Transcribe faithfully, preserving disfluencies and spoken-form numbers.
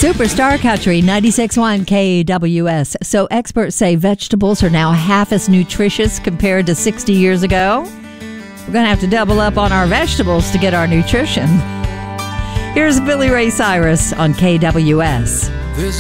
Superstar Country, ninety-six point one K W S. So experts say vegetables are now half as nutritious compared to sixty years ago. We're going to have to double up on our vegetables to get our nutrition. Here's Billy Ray Cyrus on K W S.